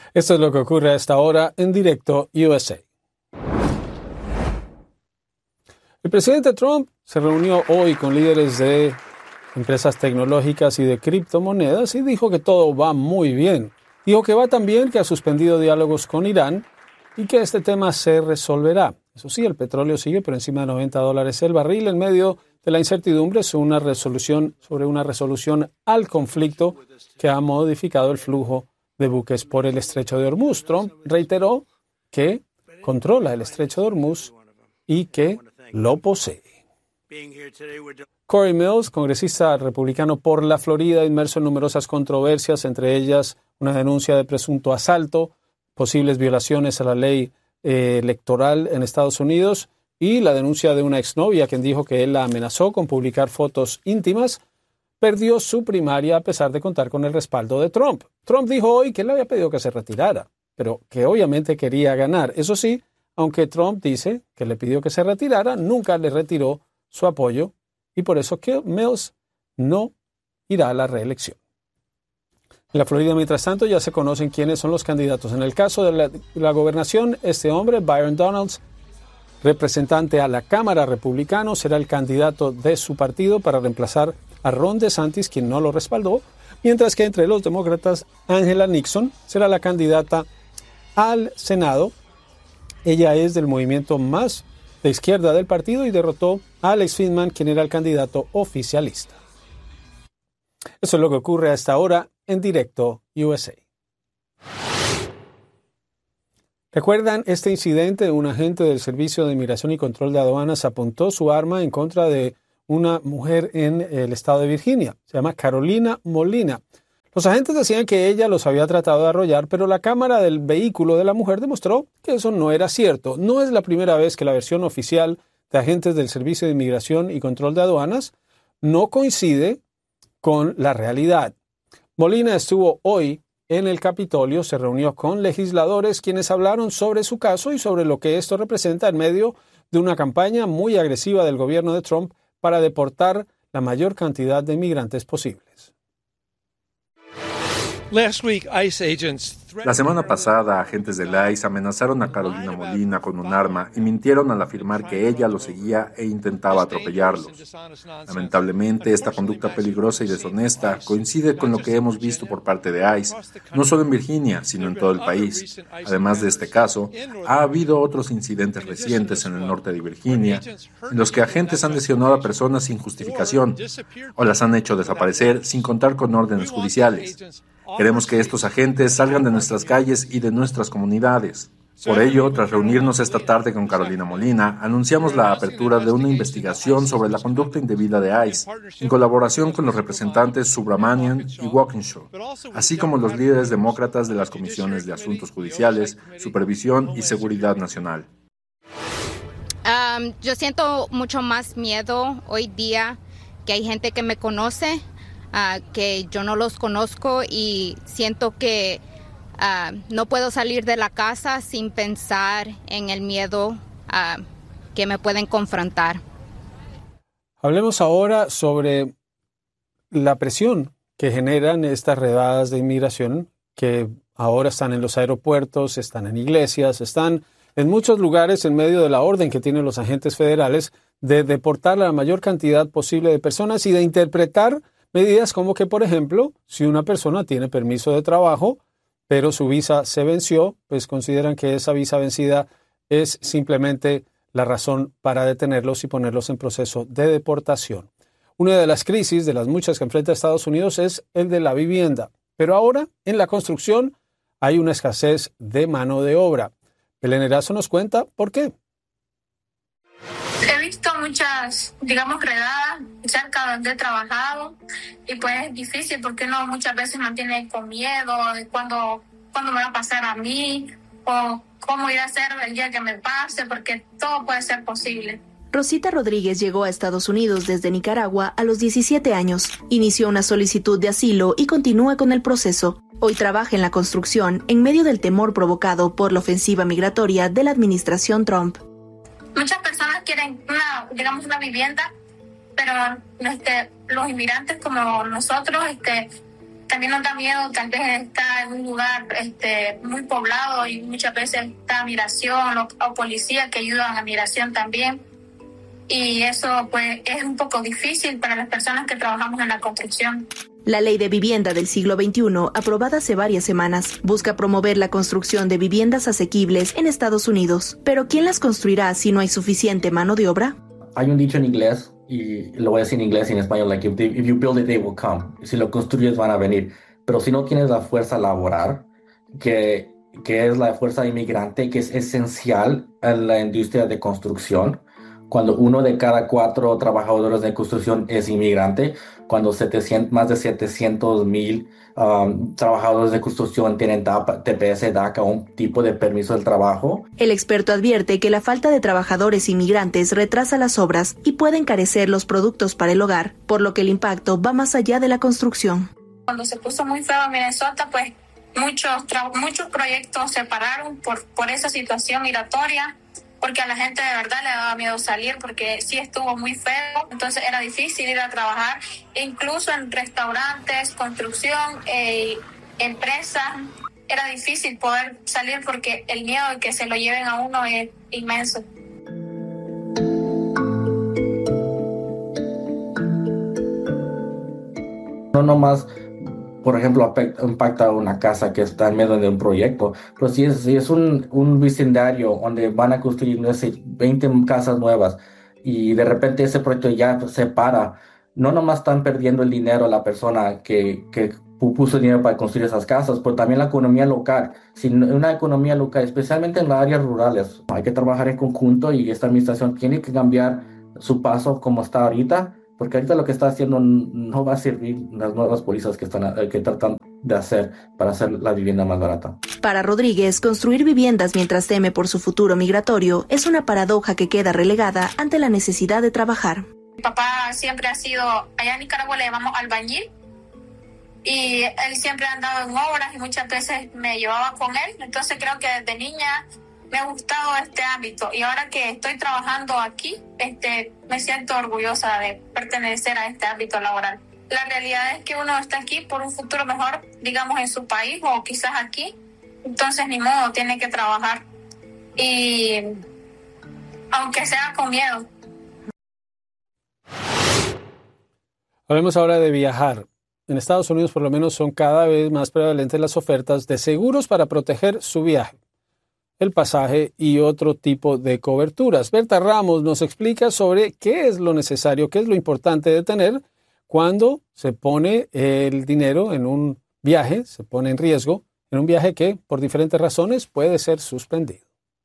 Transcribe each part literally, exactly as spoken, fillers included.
Esto es lo que ocurre a esta hora en directo U S A. El presidente Trump se reunió hoy con líderes de empresas tecnológicas y de criptomonedas y dijo que todo va muy bien. Dijo que va tan bien que ha suspendido diálogos con Irán y que este tema se resolverá. Eso sí, el petróleo sigue por encima de noventa dólares el barril en medio de la incertidumbre sobre una resolución, sobre una resolución al conflicto que ha modificado el flujo de buques por el estrecho de Hormuz. Trump reiteró que controla el estrecho de Hormuz y que lo posee. Corey Mills, congresista republicano por la Florida, inmerso en numerosas controversias, entre ellas una denuncia de presunto asalto, posibles violaciones a la ley eh, electoral en Estados Unidos y la denuncia de una exnovia quien dijo que él la amenazó con publicar fotos íntimas, perdió su primaria a pesar de contar con el respaldo de Trump. Trump dijo hoy que él le había pedido que se retirara, pero que obviamente quería ganar. Eso sí, aunque Trump dice que le pidió que se retirara, nunca le retiró su apoyo y por eso que Mills no irá a la reelección. En la Florida, mientras tanto, ya se conocen quiénes son los candidatos. En el caso de la, la gobernación, este hombre, Byron Donalds, representante a la Cámara Republicano, será el candidato de su partido para reemplazar a Ron DeSantis, quien no lo respaldó, mientras que entre los demócratas, Angela Nixon será la candidata al Senado. Ella es del movimiento más de izquierda del partido y derrotó a Alex Friedman, quien era el candidato oficialista. Eso es lo que ocurre a esta hora en directo U S A. ¿Recuerdan este incidente? Un agente del Servicio de Inmigración y Control de Aduanas apuntó su arma en contra de una mujer en el estado de Virginia. Se llama Carolina Molina. Los agentes decían que ella los había tratado de arrollar, pero la cámara del vehículo de la mujer demostró que eso no era cierto. No es la primera vez que la versión oficial de agentes del Servicio de Inmigración y Control de Aduanas no coincide con la realidad. Molina estuvo hoy en el Capitolio, se reunió con legisladores quienes hablaron sobre su caso y sobre lo que esto representa en medio de una campaña muy agresiva del gobierno de Trump para deportar la mayor cantidad de inmigrantes posibles. La semana pasada, agentes del I C E amenazaron a Carolina Molina con un arma y mintieron al afirmar que ella lo seguía e intentaba atropellarlos. Lamentablemente, esta conducta peligrosa y deshonesta coincide con lo que hemos visto por parte de I C E, no solo en Virginia, sino en todo el país. Además de este caso, ha habido otros incidentes recientes en el norte de Virginia, en los que agentes han lesionado a personas sin justificación o las han hecho desaparecer sin contar con órdenes judiciales. Queremos que estos agentes salgan de nuestras calles y de nuestras comunidades. Por ello, tras reunirnos esta tarde con Carolina Molina, anunciamos la apertura de una investigación sobre la conducta indebida de I C E, en colaboración con los representantes Subramanian y Walkinshaw, así como los líderes demócratas de las comisiones de Asuntos Judiciales, Supervisión y Seguridad Nacional. Um, yo siento mucho más miedo hoy día, que hay gente que me conoce, Uh, que yo no los conozco y siento que uh, no puedo salir de la casa sin pensar en el miedo uh, que me pueden confrontar. Hablemos ahora sobre la presión que generan estas redadas de inmigración que ahora están en los aeropuertos, están en iglesias, están en muchos lugares en medio de la orden que tienen los agentes federales de deportar a la mayor cantidad posible de personas y de interpretar medidas como que, por ejemplo, si una persona tiene permiso de trabajo, pero su visa se venció, pues consideran que esa visa vencida es simplemente la razón para detenerlos y ponerlos en proceso de deportación. Una de las crisis, de las muchas que enfrenta Estados Unidos, es el de la vivienda. Pero ahora, en la construcción, hay una escasez de mano de obra. Belén Erazo nos cuenta por qué. He visto muchas, digamos, redadas cerca donde he trabajado y pues es difícil porque uno muchas veces mantiene con miedo de cuándo, cuándo me va a pasar a mí o cómo irá a ser el día que me pase, porque todo puede ser posible. Rosita Rodríguez llegó a Estados Unidos desde Nicaragua a los diecisiete años. Inició una solicitud de asilo y continúa con el proceso. Hoy trabaja en la construcción en medio del temor provocado por la ofensiva migratoria de la administración Trump. Muchas personas quieren una, digamos, una vivienda, pero este, los inmigrantes como nosotros este, También nos da miedo tal vez estar en un lugar este, muy poblado y muchas veces está migración o, o policías que ayudan a migración también. Y eso pues es un poco difícil para las personas que trabajamos en la construcción. La Ley de Vivienda del siglo veintiuno, aprobada hace varias semanas, busca promover la construcción de viviendas asequibles en Estados Unidos. Pero ¿quién las construirá si no hay suficiente mano de obra? Hay un dicho en inglés, y lo voy a decir en inglés y en español, like, if, they, if you build it, they will come. Si lo construyes, van a venir. Pero si no tienes la fuerza laboral, que, que es la fuerza inmigrante, que es esencial en la industria de construcción, cuando uno de cada cuatro trabajadores de construcción es inmigrante, cuando setecientos, más de setecientos mil um, trabajadores de construcción tienen T P S, DACA, un tipo de permiso del trabajo. El experto advierte que la falta de trabajadores inmigrantes retrasa las obras y puede encarecer los productos para el hogar, por lo que el impacto va más allá de la construcción. Cuando se puso muy feo en Minnesota, pues muchos, tra- muchos proyectos se pararon por, por esa situación migratoria, porque a la gente de verdad le daba miedo salir, porque sí estuvo muy feo, entonces era difícil ir a trabajar, incluso en restaurantes, construcción, eh, empresas, era difícil poder salir porque el miedo de que se lo lleven a uno es inmenso. No nomás, por ejemplo, impacta una casa que está en medio de un proyecto, pero si es, si es un, un vecindario donde van a construir, no sé, veinte casas nuevas y de repente ese proyecto ya se para, no nomás están perdiendo el dinero la persona que, que puso dinero para construir esas casas, pero también la economía local. Si una economía local, especialmente en las áreas rurales, hay que trabajar en conjunto y esta administración tiene que cambiar su paso como está ahorita, porque ahorita lo que está haciendo no va a servir las nuevas pólizas que están que tratan de hacer para hacer la vivienda más barata. Para Rodríguez, construir viviendas mientras teme por su futuro migratorio es una paradoja que queda relegada ante la necesidad de trabajar. Mi papá siempre ha sido, allá en Nicaragua le llamamos albañil, y él siempre ha andado en obras y muchas veces me llevaba con él, entonces creo que desde niña me ha gustado este ámbito y ahora que estoy trabajando aquí, este, me siento orgullosa de pertenecer a este ámbito laboral. La realidad es que uno está aquí por un futuro mejor, digamos en su país o quizás aquí, entonces ni modo, tiene que trabajar y aunque sea con miedo. Hablemos ahora de viajar. En Estados Unidos por lo menos son cada vez más prevalentes las ofertas de seguros para proteger su viaje, el pasaje y otro tipo de coberturas. Berta Ramos nos explica sobre qué es lo necesario, qué es lo importante de tener cuando se pone el dinero en un viaje, se pone en riesgo en un viaje que por diferentes razones puede ser suspendido.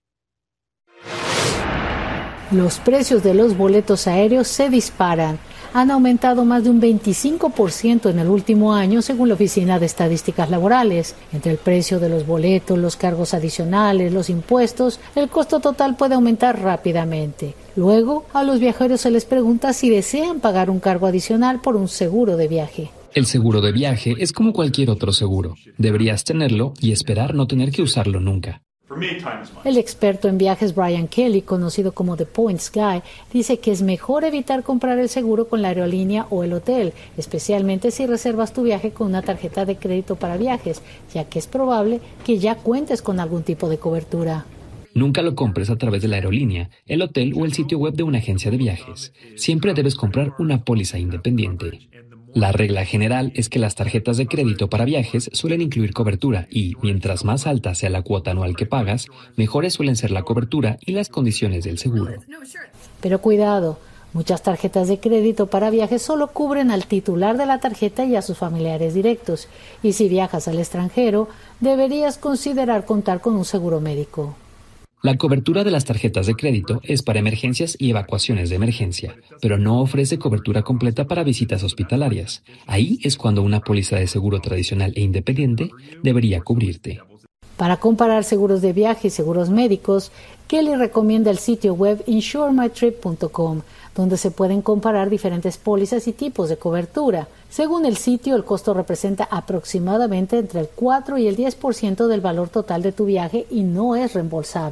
Los precios de los boletos aéreos se disparan. Han aumentado más de un veinticinco por ciento en el último año, según la Oficina de Estadísticas Laborales. Entre el precio de los boletos, los cargos adicionales, los impuestos, el costo total puede aumentar rápidamente. Luego, a los viajeros se les pregunta si desean pagar un cargo adicional por un seguro de viaje. El seguro de viaje es como cualquier otro seguro. Deberías tenerlo y esperar no tener que usarlo nunca. El experto en viajes Brian Kelly, conocido como The Points Guy, dice que es mejor evitar comprar el seguro con la aerolínea o el hotel, especialmente si reservas tu viaje con una tarjeta de crédito para viajes, ya que es probable que ya cuentes con algún tipo de cobertura. Nunca lo compres a través de la aerolínea, el hotel o el sitio web de una agencia de viajes. Siempre debes comprar una póliza independiente. La regla general es que las tarjetas de crédito para viajes suelen incluir cobertura y, mientras más alta sea la cuota anual que pagas, mejores suelen ser la cobertura y las condiciones del seguro. Pero cuidado, muchas tarjetas de crédito para viajes solo cubren al titular de la tarjeta y a sus familiares directos. Y si viajas al extranjero, deberías considerar contar con un seguro médico. La cobertura de las tarjetas de crédito es para emergencias y evacuaciones de emergencia, pero no ofrece cobertura completa para visitas hospitalarias. Ahí es cuando una póliza de seguro tradicional e independiente debería cubrirte. Para comparar seguros de viaje y seguros médicos, Kelly recomienda el sitio web insure my trip punto com, donde se pueden comparar diferentes pólizas y tipos de cobertura. Según el sitio, el costo representa aproximadamente entre el cuatro y el diez por ciento del valor total de tu viaje y no es reembolsable.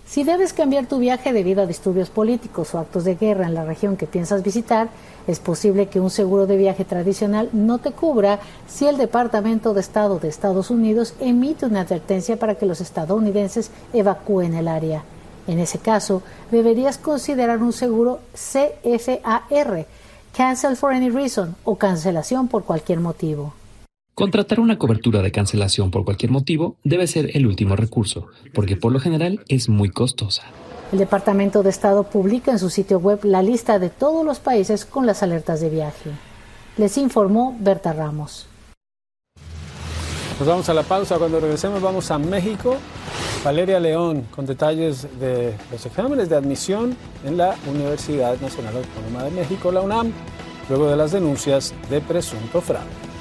Si debes cambiar tu viaje debido a disturbios políticos o actos de guerra en la región que piensas visitar, es posible que un seguro de viaje tradicional no te cubra si el Departamento de Estado de Estados Unidos emite una advertencia para que los estadounidenses evacúen el área. En ese caso, deberías considerar un seguro C F A R, Cancel for Any Reason, o cancelación por cualquier motivo. Contratar una cobertura de cancelación por cualquier motivo debe ser el último recurso, porque por lo general es muy costosa. El Departamento de Estado publica en su sitio web la lista de todos los países con las alertas de viaje. Les informó Berta Ramos. Nos vamos a la pausa. Cuando regresemos vamos a México. Valeria León con detalles de los exámenes de admisión en la Universidad Nacional Autónoma de México, la UNAM, luego de las denuncias de presunto fraude.